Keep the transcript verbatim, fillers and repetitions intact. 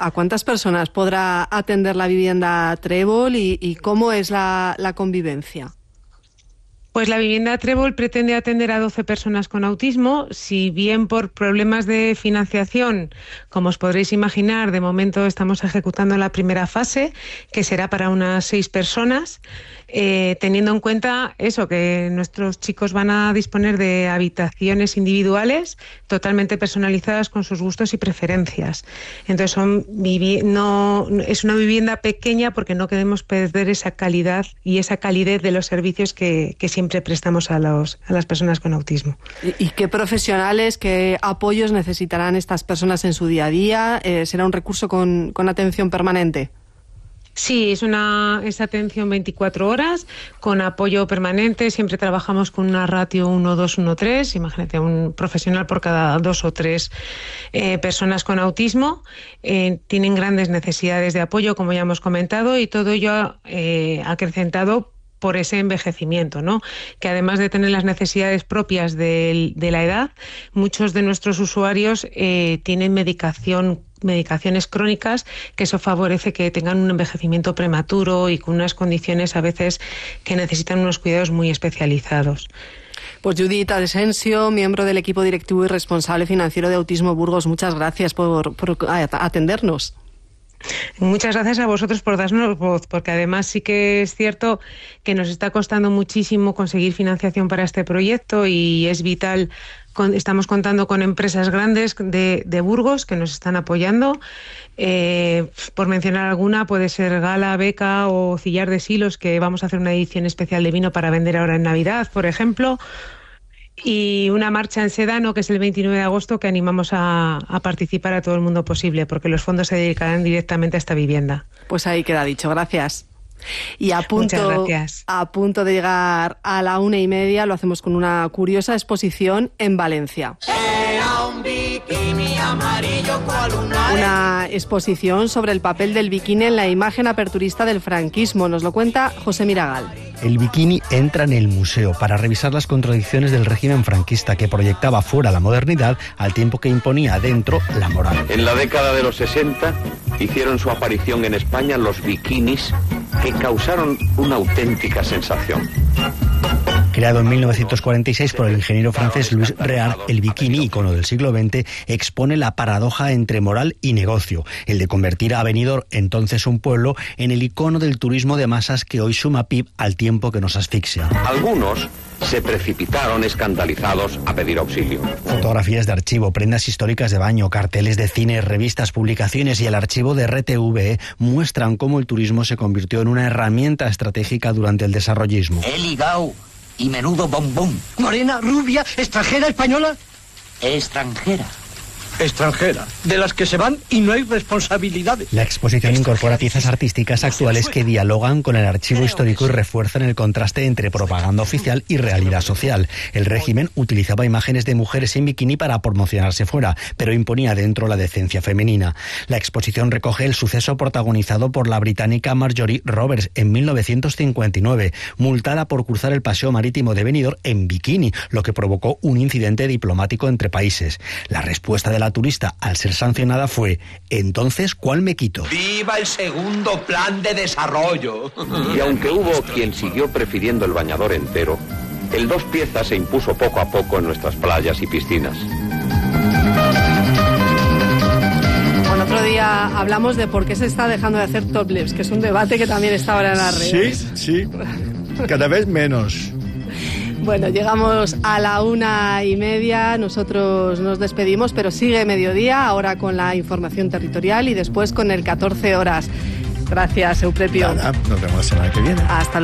¿A cuántas personas podrá atender la vivienda Trébol y, y cómo es la, la convivencia? Pues la vivienda Trébol pretende atender a doce personas con autismo. Si bien por problemas de financiación, como os podréis imaginar, de momento estamos ejecutando la primera fase, que será para unas seis personas, eh, teniendo en cuenta eso, que nuestros chicos van a disponer de habitaciones individuales totalmente personalizadas con sus gustos y preferencias. Entonces son vivi- no es una vivienda pequeña porque no queremos perder esa calidad y esa calidez de los servicios que, que siempre prestamos a, los, a las personas con autismo. ¿Y, y qué profesionales, qué apoyos necesitarán estas personas en su día a día? Eh, ¿Será un recurso con, con atención permanente? Sí, es una es atención veinticuatro horas con apoyo permanente. Siempre trabajamos con una ratio uno dos uno tres. Imagínate, un profesional por cada dos o tres eh, personas con autismo. Eh, tienen grandes necesidades de apoyo, como ya hemos comentado, y todo ello eh, acrecentado por ese envejecimiento, ¿no? Que además de tener las necesidades propias de, de la edad, muchos de nuestros usuarios eh, tienen medicación medicaciones crónicas, que eso favorece que tengan un envejecimiento prematuro y con unas condiciones a veces que necesitan unos cuidados muy especializados. Pues Judith Asensio, miembro del equipo directivo y responsable financiero de Autismo Burgos, muchas gracias por, por atendernos. Muchas gracias a vosotros por darnos voz, porque además sí que es cierto que nos está costando muchísimo conseguir financiación para este proyecto y es vital. Con, estamos contando con empresas grandes de, de Burgos que nos están apoyando. Eh, por mencionar alguna, puede ser Gala, Beca o Cillar de Silos, que vamos a hacer una edición especial de vino para vender ahora en Navidad, por ejemplo. Y una marcha en Sedano, que es el veintinueve de agosto, que animamos a, a participar a todo el mundo posible, porque los fondos se dedicarán directamente a esta vivienda. Pues ahí queda dicho, gracias. Y a punto, a punto de llegar a la una y media, lo hacemos con una curiosa exposición en Valencia. Era un bikini amarillo cual una... Una exposición sobre el papel del bikini en la imagen aperturista del franquismo. Nos lo cuenta José Miragal. El bikini entra en el museo para revisar las contradicciones del régimen franquista, que proyectaba fuera la modernidad al tiempo que imponía dentro la moral. En la década de los sesenta hicieron su aparición en España los bikinis, que causaron una auténtica sensación. Creado en mil novecientos cuarenta y seis por el ingeniero francés Louis Réard, el bikini, icono del siglo veinte, expone la paradoja entre moral y negocio, el de convertir a Benidorm, entonces un pueblo, en el icono del turismo de masas que hoy suma P I B al tiempo que nos asfixia. Algunos se precipitaron escandalizados a pedir auxilio. Fotografías de archivo, prendas históricas de baño, carteles de cine, revistas, publicaciones y el archivo de R T V E muestran cómo el turismo se convirtió en una herramienta estratégica durante el desarrollismo. He ligado y menudo bombón. Morena, rubia, extranjera, española. Extranjera. Extranjera, de las que se van y no hay responsabilidades. La exposición incorpora piezas artísticas actuales que dialogan con el archivo histórico y refuerzan el contraste entre propaganda oficial y realidad social. El régimen utilizaba imágenes de mujeres en bikini para promocionarse fuera, pero imponía dentro la decencia femenina. La exposición recoge el suceso protagonizado por la británica Marjorie Roberts en mil novecientos cincuenta y nueve, multada por cruzar el paseo marítimo de Benidorm en bikini, lo que provocó un incidente diplomático entre países. La respuesta de la turista al ser sancionada fue: entonces, ¿cuál me quito? ¡Viva el segundo plan de desarrollo! Y aunque hubo quien siguió prefiriendo el bañador entero, el dos piezas se impuso poco a poco en nuestras playas y piscinas. Bueno, otro día hablamos de por qué se está dejando de hacer topless, que es un debate que también está ahora en las redes. Sí, sí, cada vez menos. Bueno, llegamos a la una y media, nosotros nos despedimos, pero sigue mediodía, ahora con la información territorial y después con el catorce horas. Gracias, Euprepio. Nada, nos vemos la semana que viene. Hasta luego.